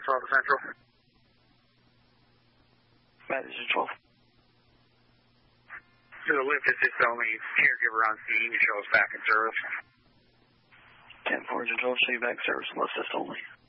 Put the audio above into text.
12 to Central. Message 12. To the lift assist only, caregiver on scene, you show us back in service. 10-4, 12, show you back service, lift assist only.